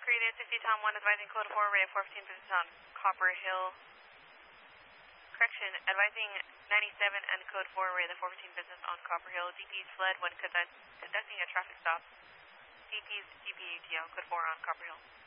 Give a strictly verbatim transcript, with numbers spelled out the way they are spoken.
Korean eight sixty, Tom one, advising code four, array four fifteen business on Copper Hill. Correction, advising ninety-seven and code four, array the four fifteen business on Copper Hill. D Ps fled when conduct, conducting a traffic stop. D Ps G P U T L, code four on Copper Hill.